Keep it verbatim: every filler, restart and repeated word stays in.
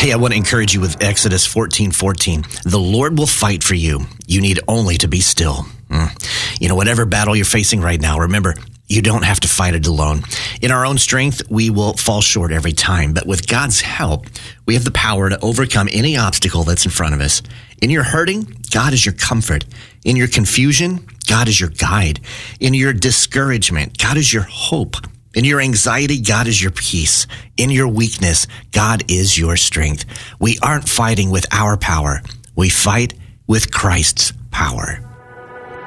Hey, I want to encourage you with Exodus fourteen fourteen. The Lord will fight for you. You need only to be still. Mm. You know, whatever battle you're facing right now, remember, you don't have to fight it alone. In our own strength, we will fall short every time. But with God's help, we have the power to overcome any obstacle that's in front of us. In your hurting, God is your comfort. In your confusion, God is your guide. In your discouragement, God is your hope. In your anxiety, God is your peace. In your weakness, God is your strength. We aren't fighting with our power. We fight with Christ's power.